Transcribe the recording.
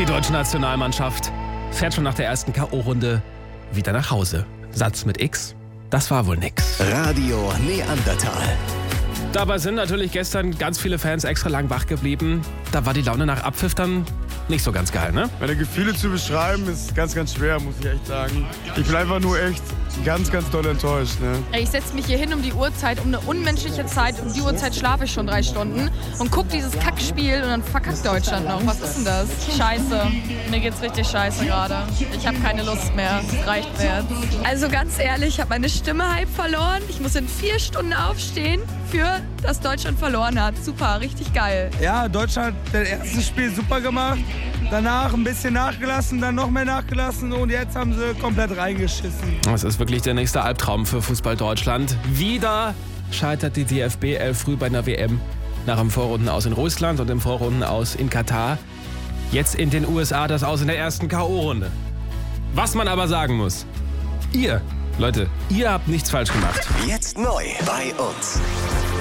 Die deutsche Nationalmannschaft fährt schon nach der ersten K.O.-Runde wieder nach Hause. Satz mit X, das war wohl nix. Radio Neandertal. Dabei sind natürlich gestern ganz viele Fans extra lang wach geblieben. Da war die Laune nach Abpfiff dann nicht so ganz geil, ne? Meine Gefühle zu beschreiben ist ganz, ganz schwer, muss ich echt sagen. Ich bin einfach nur echt ganz, ganz doll enttäuscht. Ne? Ich setze mich hier hin um die Uhrzeit, um eine unmenschliche Zeit. Um die Uhrzeit schlafe ich schon 3 Stunden und gucke dieses Kackspiel und dann verkackt Deutschland noch. Was ist denn das? Scheiße. Mir geht's richtig scheiße gerade. Ich habe keine Lust mehr. Es reicht mir jetzt. Also ganz ehrlich, ich habe meine Stimme halb verloren. Ich muss in 4 Stunden aufstehen, dass Deutschland verloren hat. Super, richtig geil. Ja, Deutschland hat das erste Spiel super gemacht. Danach ein bisschen nachgelassen, dann noch mehr nachgelassen und jetzt haben sie komplett reingeschissen. Das ist wirklich der nächste Albtraum für Fußball Deutschland. Wieder scheitert die DFB 11 früh bei einer WM nach dem Vorrundenaus in Russland und dem Vorrundenaus in Katar. Jetzt in den USA das Aus in der ersten K.O.-Runde. Was man aber sagen muss, ihr, Leute, ihr habt nichts falsch gemacht. Jetzt neu bei uns.